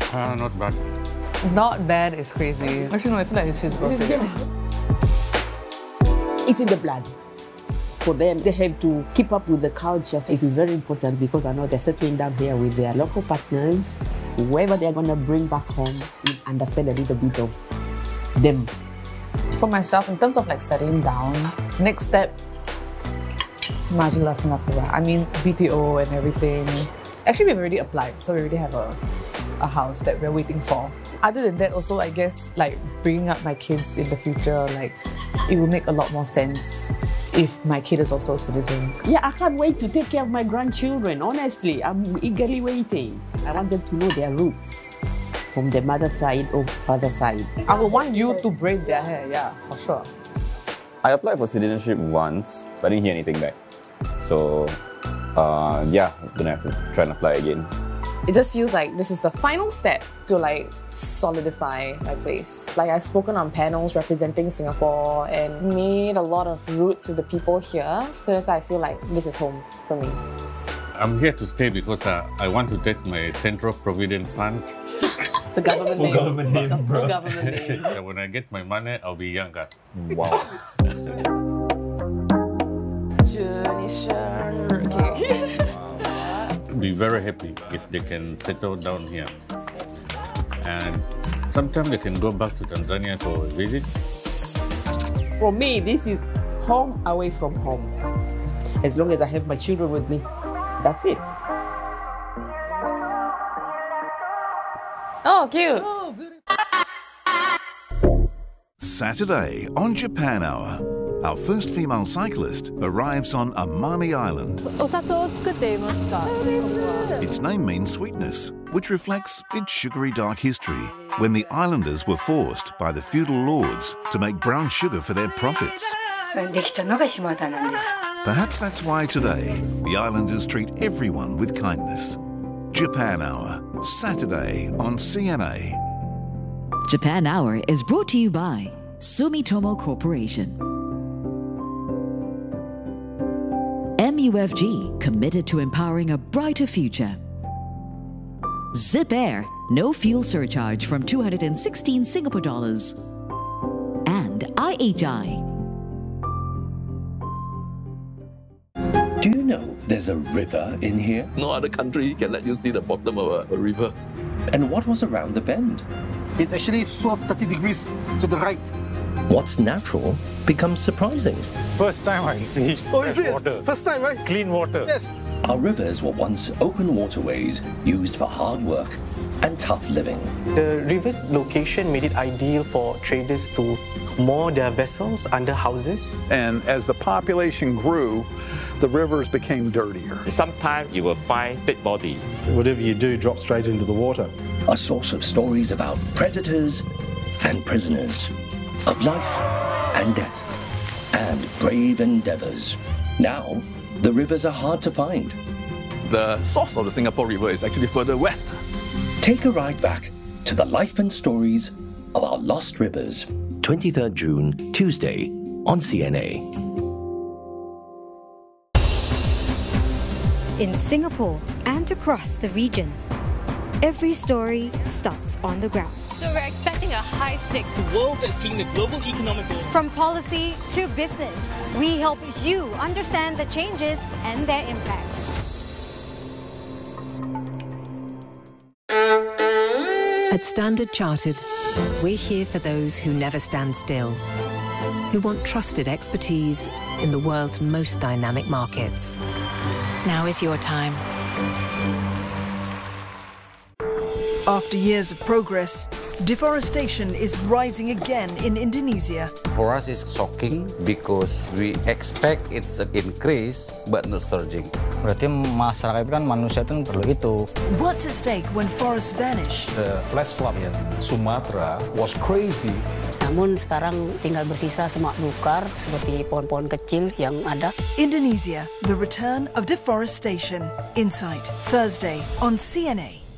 Not bad. Not bad is crazy. Actually, no, I feel like it's his birthday. It's in the blood. For them, they have to keep up with the culture. It is very important because I know they're settling down here with their local partners. Whoever they're going to bring back home, you understand a little bit of them. For myself, in terms of like settling down, next step, Majulah Singapore. I mean, BTO and everything. Actually, we've already applied, so we already have a house that we're waiting for. Other than that, also, I guess, like, bringing up my kids in the future, like, it will make a lot more sense if my kid is also a citizen. Yeah, I can't wait to take care of my grandchildren. Honestly, I'm eagerly waiting. I want them to know their roots from their mother's side or father's side. I would want you to braid their hair, yeah, for sure. I applied for citizenship once, but I didn't hear anything back. So, yeah, I'm gonna have to try and apply again. It just feels like this is the final step to like solidify my place. Like I've spoken on panels representing Singapore and made a lot of roots with the people here. So that's why I feel like this is home for me. I'm here to stay because I want to take my Central Provident Fund. The government Full name. government name, bro. Full government name. Yeah, when I get my money, I'll be younger. Wow. Okay. Be very happy if they can settle down here. And sometimes they can go back to Tanzania for a visit. For me, this is home away from home. As long as I have my children with me, that's it. Oh, cute. Saturday on Japan Hour, our first female cyclist arrives on Amami Island. Its name means sweetness, which reflects its sugary dark history, when the islanders were forced by the feudal lords to make brown sugar for their profits. Perhaps that's why today the islanders treat everyone with kindness. Japan Hour, Saturday on CNA. Japan Hour is brought to you by Sumitomo Corporation. MUFG, committed to empowering a brighter future. Zip Air, no fuel surcharge from 216 Singapore dollars. And IHI. Do you know there's a river in here? No other country can let you see the bottom of a river. And what was around the bend? It actually swerved 30 degrees to the right. What's natural becomes surprising. First time I see water. First time, right? Clean water. Yes. Our rivers were once open waterways used for hard work and tough living. The river's location made it ideal for traders to moor their vessels under houses. And as the population grew, the rivers became dirtier. Sometimes you will find dead body. Whatever you do drops straight into the water. A source of stories about predators and prisoners, of life and death, and brave endeavors. Now, the rivers are hard to find. The source of the Singapore River is actually further west. Take a ride back to the life and stories of our lost rivers. 23rd June, Tuesday, on CNA. In Singapore and across the region, every story starts on the ground. So we're expecting a high-stakes world that's seeing the global economic growth. From policy to business, we help you understand the changes and their impact. At Standard Chartered, we're here for those who never stand still, who want trusted expertise in the world's most dynamic markets. Now is your time. After years of progress, deforestation is rising again in Indonesia. For us, it's shocking because we expect it's an increase but not surging. Berarti masyarakat kan manusia itu perlu itu. What's at stake when forests vanish? The flash flood in Sumatra was crazy. Namun sekarang tinggal bersisa semak belukar seperti pohon-pohon kecil yang ada. Indonesia, the return of deforestation. Insight, Thursday on CNA.